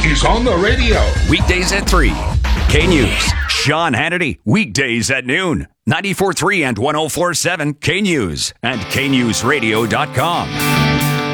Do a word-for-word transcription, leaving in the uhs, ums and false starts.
is on the radio. Weekdays at three. K-News. Sean Hannity. Weekdays at noon. ninety-four point three and one oh four point seven K-News and K news radio dot com.